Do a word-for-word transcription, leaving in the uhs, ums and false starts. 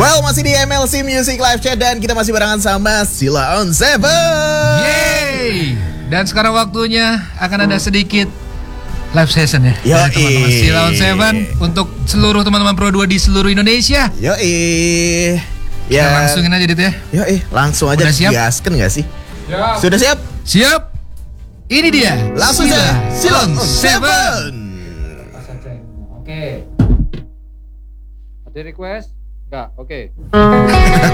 Well, masih di M L C Music Live Chat dan kita masih barengan sama Sheila on Seven. Yeay. Dan sekarang waktunya akan ada sedikit live session ya Yo, dari teman-teman Sheila on Seven untuk seluruh teman-teman Pro dua di seluruh Indonesia. Yo, eh. Ya. Kita langsungin aja Dit ya. Yo, eh, langsung aja digaskan nggak sih? Ya. Sudah siap? Siap. Ini dia. Langsung Sheila, Sheila on Seven. Oke. Ada request? Enggak, oke.